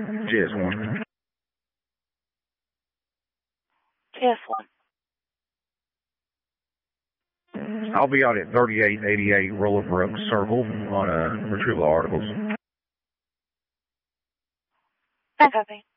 JS1. JS1. I'll be out at 3888 Rollabrook Circle on retrieval articles. I copy.